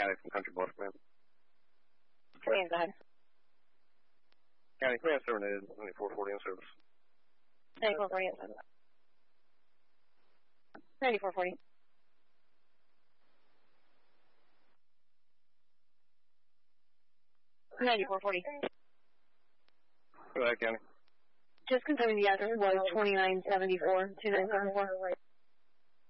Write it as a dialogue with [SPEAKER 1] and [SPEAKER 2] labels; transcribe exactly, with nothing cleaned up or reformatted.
[SPEAKER 1] County from Country Bluff, man.
[SPEAKER 2] Command, go ahead.
[SPEAKER 1] County Command seven eight ninety-four forty in service.
[SPEAKER 2] ninety-four forty in service. ninety-four forty. ninety-four forty.
[SPEAKER 1] Go ahead, County.
[SPEAKER 2] Just confirming the address was twenty-nine seventy-four, two nine seven four.